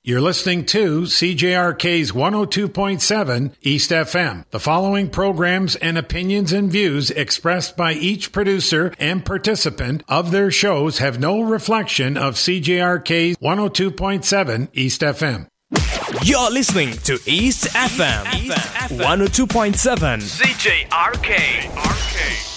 You're listening to CJRK's 102.7 East FM. The following programs and opinions and views expressed by each producer and participant of their shows have no reflection of CJRK's 102.7 East FM. You're listening to East FM 102.7 CJRK.